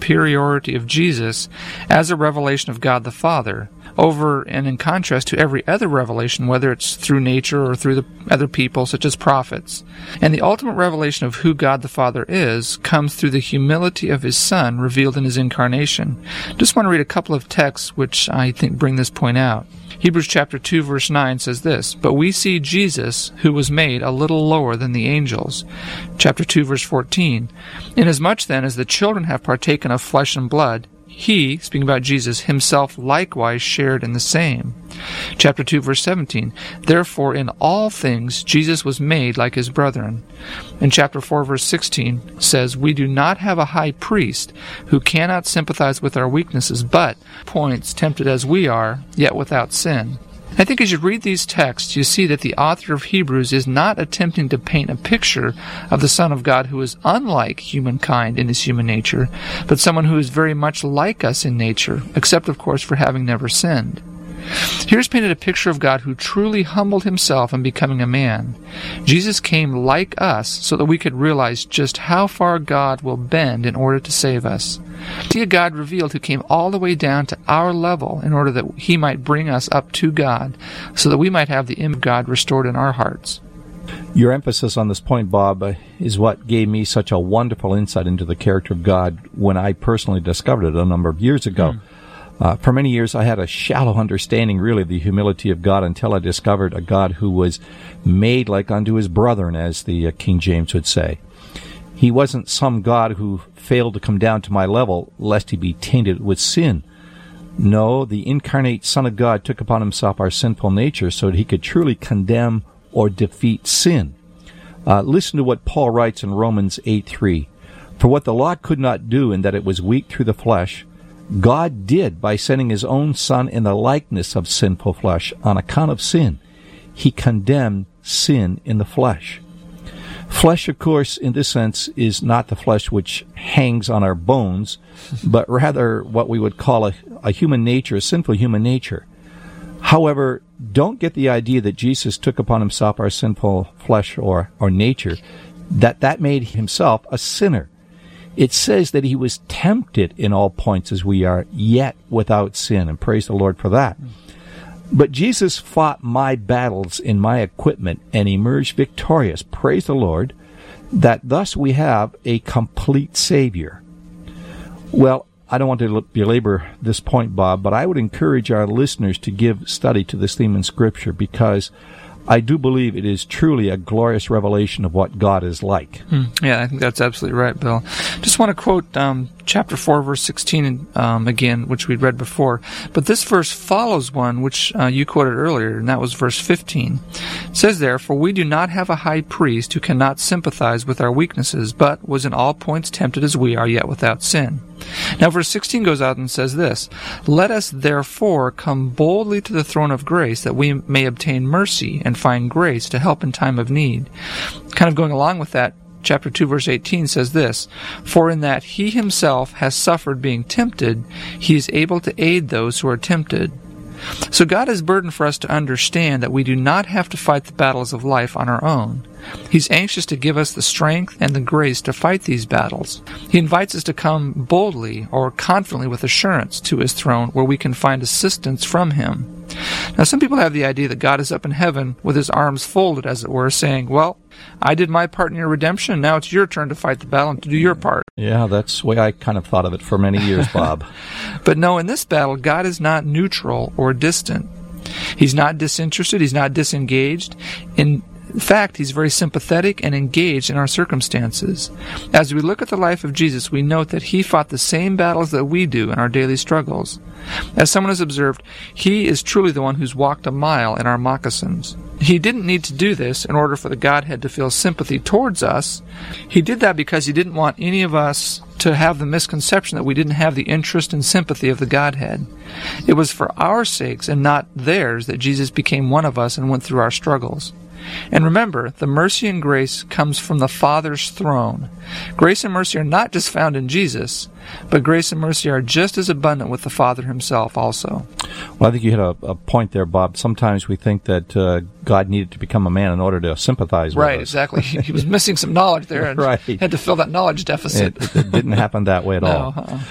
superiority of Jesus as a revelation of God the Father, over and in contrast to every other revelation, whether it's through nature or through the other people, such as prophets. And the ultimate revelation of who God the Father is comes through the humility of His Son revealed in His incarnation. Just want to read a couple of texts which I think bring this point out. Hebrews chapter 2 verse 9 says this, "But we see Jesus, who was made a little lower than the angels." Chapter 2 verse 14, "Inasmuch then as the children have partaken of flesh and blood, He," speaking about Jesus, "himself likewise shared in the same." Chapter 2, verse 17, "Therefore in all things Jesus was made like His brethren." And chapter 4, verse 16 says, "We do not have a high priest who cannot sympathize with our weaknesses, but points tempted as we are, yet without sin." I think as you read these texts, you see that the author of Hebrews is not attempting to paint a picture of the Son of God who is unlike humankind in his human nature, but someone who is very much like us in nature, except, of course, for having never sinned. Here's painted a picture of God who truly humbled Himself in becoming a man. Jesus came like us so that we could realize just how far God will bend in order to save us. See a God revealed who came all the way down to our level in order that He might bring us up to God, so that we might have the image of God restored in our hearts. Your emphasis on this point, Bob, is what gave me such a wonderful insight into the character of God when I personally discovered it a number of years ago. For many years, I had a shallow understanding, really, of the humility of God until I discovered a God who was made like unto His brethren, as the King James would say. He wasn't some God who failed to come down to my level, lest He be tainted with sin. No, the incarnate Son of God took upon Himself our sinful nature so that He could truly condemn or defeat sin. Listen to what Paul writes in Romans 8:3. "For what the law could not do in that it was weak through the flesh, God did by sending His own Son in the likeness of sinful flesh on account of sin. He condemned sin in the flesh." Flesh, of course, in this sense, is not the flesh which hangs on our bones, but rather what we would call a human nature, a sinful human nature. However, don't get the idea that Jesus took upon Himself our sinful flesh or nature, that made Himself a sinner. It says that He was tempted in all points as we are, yet without sin, and praise the Lord for that. But Jesus fought my battles in my equipment and emerged victorious, praise the Lord, that thus we have a complete Savior. Well, I don't want to belabor this point, Bob, but I would encourage our listeners to give study to this theme in Scripture, because I do believe it is truly a glorious revelation of what God is like. Yeah, I think that's absolutely right, Bill. Just want to quote chapter 4, verse 16 again, which we'd read before. But this verse follows one which you quoted earlier, and that was verse 15. It says there, "For we do not have a high priest who cannot sympathize with our weaknesses, but was in all points tempted as we are, yet without sin." Now verse 16 goes out and says this, "Let us therefore come boldly to the throne of grace, that we may obtain mercy and find grace to help in time of need." Kind of going along with that, chapter 2, verse 18 says this, "For in that He Himself has suffered being tempted, He is able to aid those who are tempted." So God is burdened for us to understand that we do not have to fight the battles of life on our own. He's anxious to give us the strength and the grace to fight these battles. He invites us to come boldly or confidently with assurance to His throne, where we can find assistance from Him. Now, some people have the idea that God is up in heaven with His arms folded, as it were, saying, "Well, I did my part in your redemption, now it's your turn to fight the battle and to do your part." Yeah, that's the way I kind of thought of it for many years, Bob. But no, in this battle, God is not neutral or distant. He's not disinterested. He's not disengaged. In fact, He's very sympathetic and engaged in our circumstances. As we look at the life of Jesus, we note that He fought the same battles that we do in our daily struggles. As someone has observed, He is truly the one who's walked a mile in our moccasins. He didn't need to do this in order for the Godhead to feel sympathy towards us. He did that because He didn't want any of us to have the misconception that we didn't have the interest and sympathy of the Godhead. It was for our sakes and not theirs that Jesus became one of us and went through our struggles. And remember, the mercy and grace comes from the Father's throne. Grace and mercy are not just found in Jesus, but grace and mercy are just as abundant with the Father Himself also. Well, I think you hit a point there, Bob. Sometimes we think that God needed to become a man in order to sympathize with us. Right, exactly. He was missing some knowledge there and right. had to fill that knowledge deficit. It didn't happen that way at all. No,